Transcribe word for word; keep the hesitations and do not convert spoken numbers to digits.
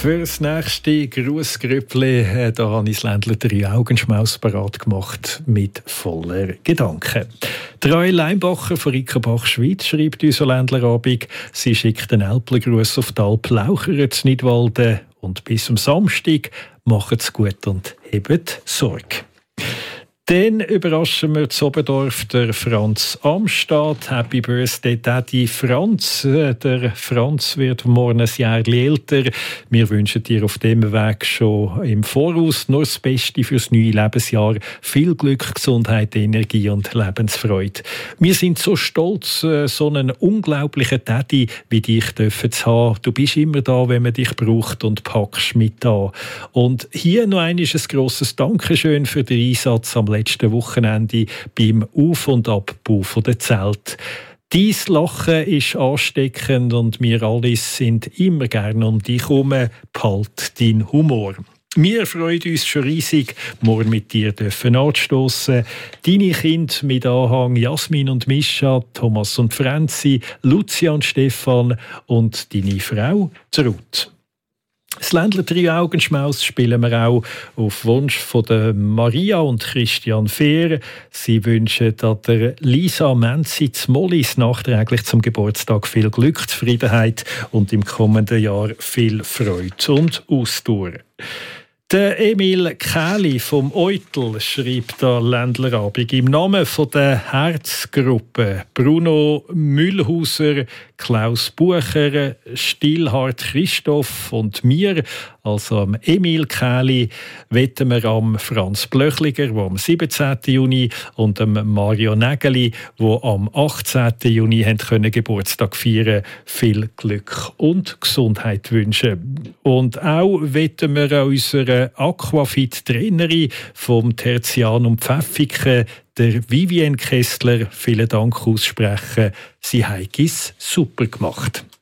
Für das nächste Grussgrüppli äh, da habe ich das Ländler drei Augenschmaus parat gemacht mit voller Gedanken. Drei Leimbacher von Rickenbach, Schweiz, schreibt unser Ländlerabend. Sie schickt einen Alpengruß auf die Alp Lauchern zu Nidwalden und bis am Samstag macht's gut und hebt Sorge. Dann überraschen wir zu Oberdorf der Franz Amstadt. Happy Birthday, Daddy Franz. Der Franz wird morgen ein Jahr älter. Wir wünschen dir auf dem Weg schon im Voraus nur das Beste fürs neue Lebensjahr. Viel Glück, Gesundheit, Energie und Lebensfreude. Wir sind so stolz, so einen unglaublichen Daddy wie dich dürfen zu haben. Du bist immer da, wenn man dich braucht und packst mit da. Und hier noch einmal ein grosses Dankeschön für den Einsatz am letzten Wochenende beim Auf- und Abbau der Zelte. Dein Lachen ist ansteckend und wir alle sind immer gerne um dich herum. Behalt deinen Humor. Wir freuen uns schon riesig, morgen mit dir dürfen anstossen. Deine Kinder mit Anhang Jasmin und Mischa, Thomas und Franzi, Lucia und Stefan und deine Frau Ruth. Das Ländler drei Augenschmaus spielen wir auch auf Wunsch von der Maria und Christian Fehr. Sie wünschen der Lisa Menzi z Mollis nachträglich zum Geburtstag viel Glück, Zufriedenheit und im kommenden Jahr viel Freude und Ausdauer. Der Emil Kähli vom Eutel schreibt der Ländlerabend im Namen von der Herzgruppe Bruno Mühlhauser, Klaus Bucher, Stilhard Christoph und mir, also am Emil Kähli, weten wir am Franz Blöchliger, der am siebzehnten Juni und am Mario Nägeli, der am achtzehnten Juni haben können Geburtstag feiern, viel Glück und Gesundheit wünschen. Und auch weten wir an unserer Aquafit-Trainerin vom Tertianum Pfäffiken, der Vivienne Kessler, vielen Dank aussprechen. Sie hat es super gemacht.